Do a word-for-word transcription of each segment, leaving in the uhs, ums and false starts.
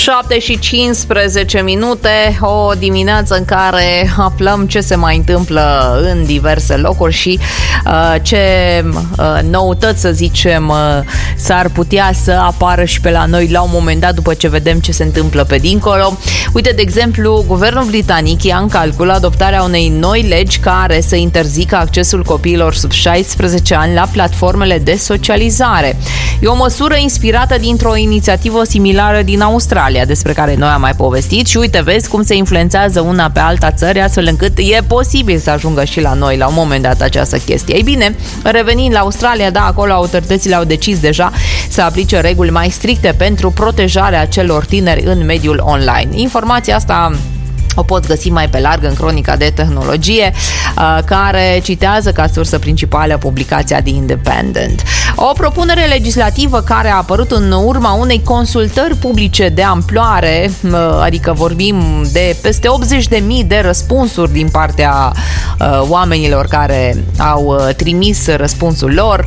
șapte și cincisprezece minute, o dimineață în care aflăm ce se mai întâmplă în diverse locuri și uh, ce uh, noutăți, să zicem, uh, s-ar putea să apară și pe la noi la un moment dat după ce vedem ce se întâmplă pe dincolo. Uite, de exemplu, guvernul britanic ia în calcul adoptarea unei noi legi care să interzică accesul copiilor sub șaisprezece ani la platformele de socializare. E o măsură inspirată dintr-o inițiativă similară din Australia, despre care noi am mai povestit și uite, vezi cum se influențează una pe alta țări, astfel încât e posibil să ajungă și la noi la un moment dat această chestie. Ei bine, revenind la Australia, da, acolo autoritățile au decis deja să aplice reguli mai stricte pentru protejarea celor tineri în mediul online. Informația asta o pot găsi mai pe larg în cronica de tehnologie, care citează ca sursă principală publicația The Independent. O propunere legislativă care a apărut în urma unei consultări publice de amploare, adică vorbim de peste optzeci de mii de răspunsuri din partea oamenilor care au trimis răspunsul lor.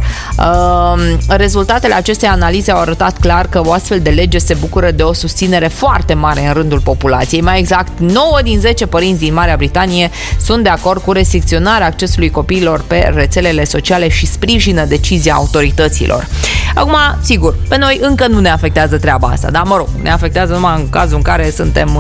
Rezultatele acestei analize au arătat clar că o astfel de lege se bucură de o susținere foarte mare în rândul populației. Mai exact, nouă din zece părinți din Marea Britanie sunt de acord cu restricționarea accesului copiilor pe rețelele sociale și sprijină decizia autorităților. Acum, sigur, pe noi încă nu ne afectează treaba asta, dar mă rog, ne afectează numai în cazul în care suntem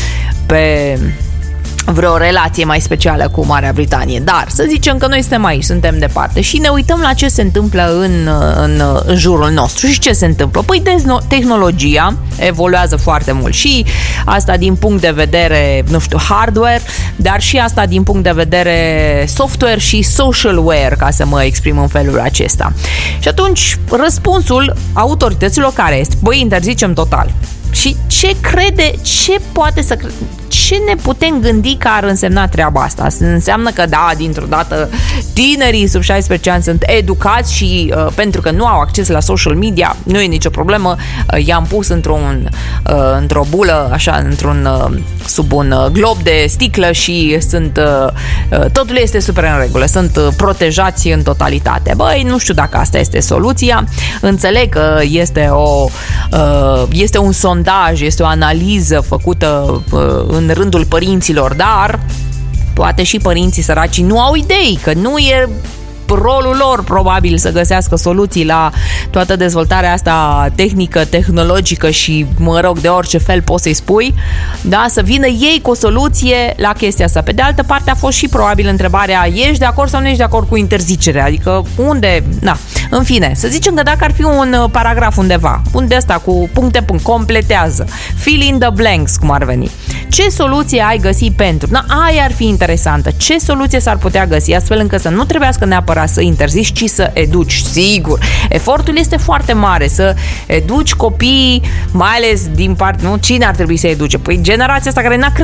pe vreo relație mai specială cu Marea Britanie. Dar să zicem că noi suntem aici, suntem departe și ne uităm la ce se întâmplă în, în, în jurul nostru. Și ce se întâmplă? Păi tehnologia evoluează foarte mult și asta din punct de vedere, nu știu, hardware, dar și asta din punct de vedere software și socialware, ca să mă exprim în felul acesta. Și atunci răspunsul autorităților care este? Băi, interzicem total. Și ce crede, ce poate să crede? Ce ne putem gândi că ar însemna treaba asta? Înseamnă că, da, dintr-o dată tinerii sub șaisprezece ani sunt educați și uh, pentru că nu au acces la social media, nu e nicio problemă, uh, i-am pus într-un, uh, într-o bulă, așa, într-un, uh, sub un uh, glob de sticlă și sunt, uh, uh, totul este super în regulă, sunt uh, protejați în totalitate. Băi, nu știu dacă asta este soluția, înțeleg că este, o, uh, este un sondaj, este o analiză făcută uh, în rândul părinților, dar poate și părinții săraci nu au idei, că nu e rolul lor probabil să găsească soluții la toată dezvoltarea asta tehnică, tehnologică și, mă rog, de orice fel poți să-i spui, da, să vină ei cu o soluție la chestia asta. Pe de altă parte a fost și probabil întrebarea, ești de acord sau nu ești de acord cu interzicerea? Adică unde, na, în fine, să zicem că dacă ar fi un paragraf undeva, unde asta cu puncte, punct, completează, fill in the blanks, cum ar veni. Ce soluție ai găsit pentru? Na, aia ar fi interesantă. Ce soluție s-ar putea găsi astfel încât să nu trebuiască neapărat să interzici, ci să educi. Sigur, efortul este foarte mare să educi copiii, mai ales din part, nu? Cine ar trebui să educe? Păi generația asta care n-a